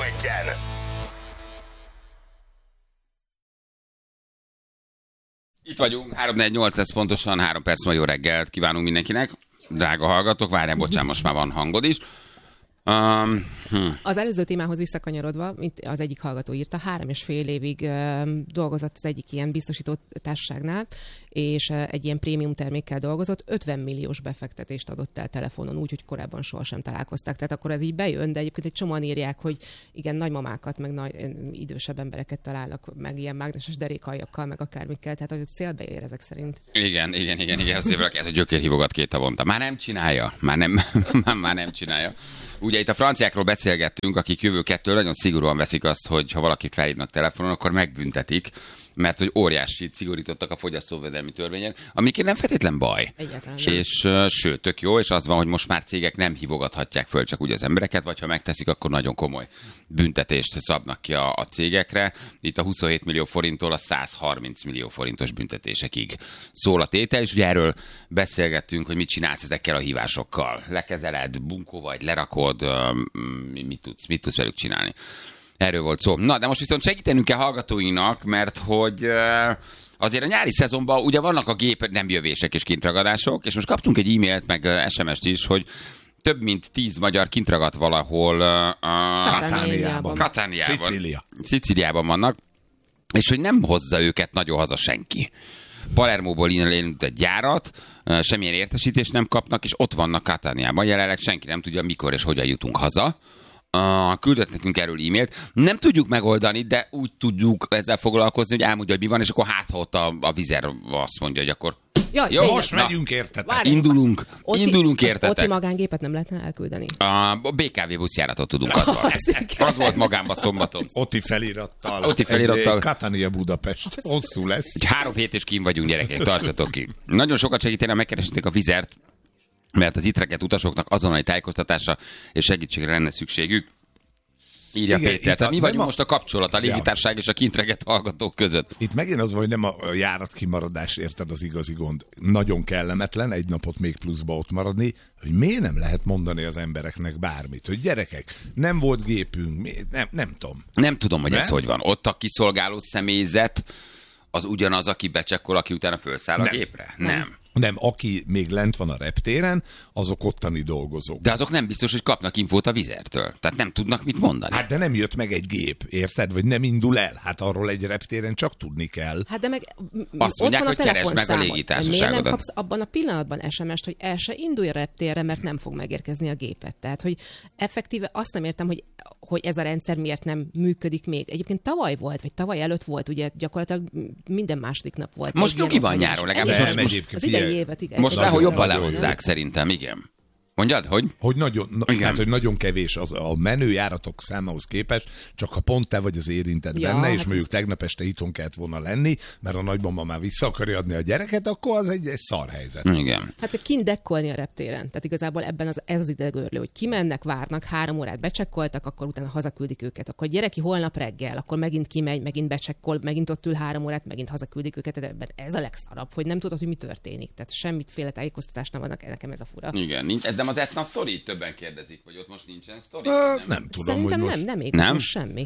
1. Itt vagyunk, 3-4-8 lesz pontosan, 3 perc ma jó reggelt kívánunk mindenkinek. Drága hallgatók, várjál, bocsánat, most már van hangod is. Az előző témához visszakanyarodva, mint az egyik hallgató írta, 3,5 évig dolgozott az egyik ilyen biztosító társaságnál, és egy ilyen prémium termékkel dolgozott, 50 milliós befektetést adott el telefonon, úgyhogy korábban sohasem találkoztak. Tehát akkor ez így bejön, de egyébként egy csomóan írják, hogy igen, nagymamákat, meg idősebb embereket találnak, meg ilyen mágneses derékaljakkal, meg akármikkel, tehát hogy célbe ér ezek szerint. Igen, azért valaki ez a gyökérhívogat 2 havonta. Már nem csinálja, már nem csinálja. Ugye itt a franciákról beszélgettünk, akik jövőkettől nagyon szigorúan veszik azt, hogy ha valakit felhívnak telefonon, akkor megbüntetik, mert hogy óriásit szigorítottak a fogyasztóvédelmi törvényen, amikért nem feltétlen baj. Egyáltalán. És sőt, tök jó, és az van, hogy most már cégek nem hívogathatják föl csak úgy az embereket, vagy ha megteszik, akkor nagyon komoly büntetést szabnak ki a cégekre. Itt a 27 millió forinttól a 130 millió forintos büntetésekig szól a tétel, és ugye erről beszélgettünk, hogy mit csinálsz ezekkel a hívásokkal. Lekezeled, bunkó vagy, lerakod, mit tudsz velük csinálni. Erről volt szó. Na, de most viszont segítenünk kell hallgatóinknak, mert hogy azért a nyári szezonban ugye vannak a gép nem jövések és kintragadások, és most kaptunk egy e-mailt, meg SMS-t is, hogy több mint 10 magyar kintragadt valahol Katániában. Szicíliában vannak, és hogy nem hozza őket nagyon haza senki. Palermóból indult egy gyárat, semmilyen értesítést nem kapnak, és ott vannak Katániában. Jelenleg senki nem tudja, mikor és hogyan jutunk haza. Küldött nekünk erről e-mailt. Nem tudjuk megoldani, de úgy tudjuk ezzel foglalkozni, hogy elmondja, hogy mi van, és akkor hát, ha ott a Vizer azt mondja, hogy akkor jó, most megyünk, értetek. Indulunk, értetek. Oti magángépet nem lehetne elküldeni? A BKV buszjáratot tudunk az volt magámban szombaton. Oti felirattal. Katánia Budapest. Hosszú lesz. 3 hét és kín vagyunk, gyerekek, tartsatok ki. Nagyon sokat segítene, megkeresnék a Vizert, mert az itt rekedt utasoknak azonnali tájékoztatásra és segítségre lenne szükségük. Írja Péter. Tehát mi vagyunk most a kapcsolat a légitársaság és a kint rekedt hallgatók között. Itt megint az van, hogy nem a járat kimaradás, érted, az igazi gond. Nagyon kellemetlen egy napot még pluszba ott maradni, hogy miért nem lehet mondani az embereknek bármit, hogy gyerekek, nem volt gépünk, nem tudom. Nem tudom, hogy ez hogy van. Ott a kiszolgáló személyzet az ugyanaz, aki becsekkol, aki utána felszáll a gépre? Nem, aki még lent van a reptéren, azok ottani dolgozók. De azok nem biztos, hogy kapnak infót a Vizertől. Tehát nem tudnak mit mondani. Hát de nem jött meg egy gép, érted? Vagy nem indul el. Hát arról egy reptéren csak tudni kell. Hát de meg azt mondják, hogy keresd meg a légitársaságodat. Miért nem kapsz abban a pillanatban SMS-t, hogy el se indulj a reptérre, mert nem fog megérkezni a gépet. Tehát, hogy effektíve azt nem értem, hogy ez a rendszer miért nem működik még. Egyébként tavaly előtt volt, ugye gyakorlatilag minden második nap volt. Most nyugi van nyáron, legalábbis az idei évet, igen. Most már jobban lehozzák szerintem, igen. Mondjad, hogy? Hogy nagyon kevés az a menőjáratok számához képest, csak ha pont te vagy az érintett benne, és mondjuk tegnap este itthon kellett volna lenni, mert a nagymama már vissza akarja adni a gyereket, akkor az egy szar helyzet. Igen. Hát kint dekkolni a reptéren. Tehát igazából ebben ez az idegörlő, hogy kimennek, várnak, 3 órát becsekkoltak, akkor utána hazaküldik őket. Akkor gyereki holnap reggel, akkor megint kimegy, megint becsekkol, megint ott ül 3 órát, megint hazaküldik őket. Tehát ebben ez a legszarabb, hogy nem tudod, hogy mi történik. Tehát semmiféle tájékoztatást nem adnak, nekem ez a fura. Igen, nincs. De az Etna sztori, többen kérdezik, hogy ott most nincsen sztori? Nem tudom, szerintem hogy most... nem égett most semmi.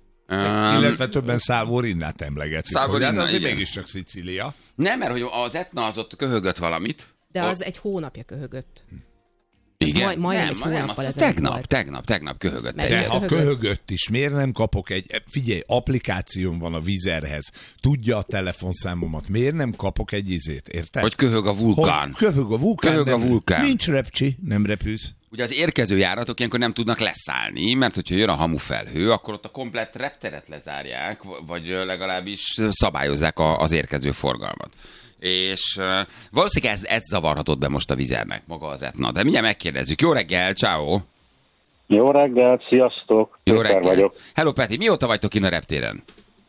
Illetve többen Szálvorinnát emlegetik. Szálvorinna, azért igen. mégiscsak Szicília. Nem, mert hogy az Etna az ott köhögött valamit. De az egy hónapja köhögött. Igen. Majdnem egy hónappal ezelőtt tegnap köhögött. De ha köhögött is, miért nem kapok figyelj, applikációm van a Vizerhez, tudja a telefonszámomat, miért nem kapok egy izét, érted? Hogy köhög a vulkán. Köhög a vulkán. Nincs repcsi, nem repülsz. Ugye az érkező járatok ilyenkor nem tudnak leszállni, mert hogyha jön a hamufelhő, akkor ott a komplett repteret lezárják, vagy legalábbis szabályozzák az érkező forgalmat. És valószínűleg ez zavarhatott be most a Vizernek, maga az Etna. De mindjárt megkérdezzük. Jó reggel, ciao. Jó reggel, sziasztok. Jó Péter reggel. vagyok. Hello Peti, mióta vagytok innen a reptéren?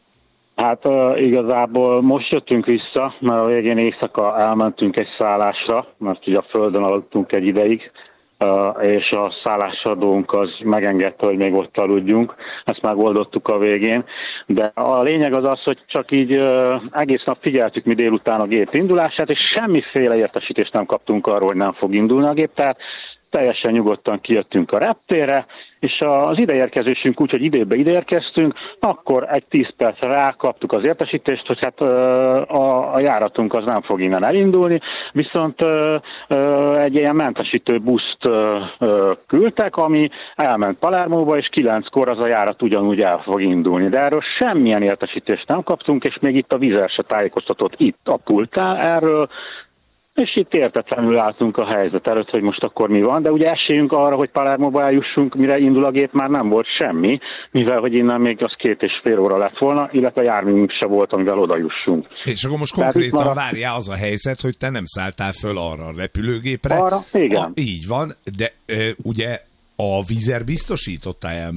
Hát igazából most jöttünk vissza, mert a végén éjszaka elmentünk egy szállásra, mert ugye a földön aludtunk egy ideig, és a szállásadónk az megengedte, hogy még ott aludjunk. Ezt megoldottuk a végén. De a lényeg az az, hogy csak így egész nap figyeltük mi délután a gép indulását, és semmiféle értesítést nem kaptunk arról, hogy nem fog indulni a gép. Tehát teljesen nyugodtan kijöttünk a reptérre, és az ideérkezésünk úgy, hogy ideérkeztünk, akkor egy 10 percre rákaptuk az értesítést, hogy hát a járatunk az nem fog innen elindulni, viszont egy ilyen mentesítő buszt küldtek, ami elment Palermóba, és 9-kor az a járat ugyanúgy el fog indulni. De erről semmilyen értesítést nem kaptunk, és még itt a Wizz se tájékoztatott itt a pultán erről, és itt értetlenül álltunk a helyzet előtt, hogy most akkor mi van, de ugye esélyünk arra, hogy Palermóba eljussunk, mire indul a gép, már nem volt semmi, mivel hogy innen még az 2,5 óra lett volna, illetve járművünk se volt, amivel oda jussunk. És akkor most konkrétan várjál az a helyzet, hogy te nem szálltál föl arra a repülőgépre. Arra? Igen. Így van, de ugye a Wizz Air biztosította el